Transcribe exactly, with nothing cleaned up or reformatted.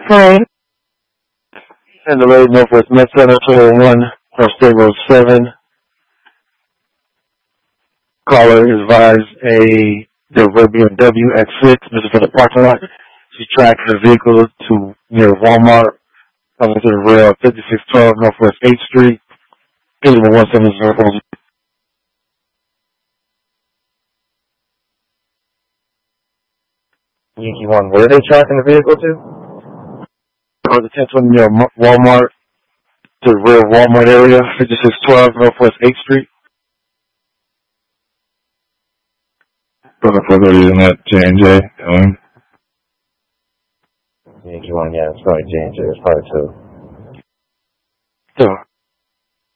Train. And the Lady Northwest Met Center, two oh one, North State Road seven. Caller is advised a the red B M W X six, Mister for the parking lot. She tracked the vehicle to near Walmart, coming to the rail fifty-six twelve Northwest eighth Street. Engine one seven zero. Yankee one, where are they tracking the vehicle to? On the ten twenty near Walmart, to the real Walmart area, fifty-six twelve Northwest eighth Street. Brother, for those using that J and J, doing? Yankee one, yeah, it's probably J and J, it's probably two. So,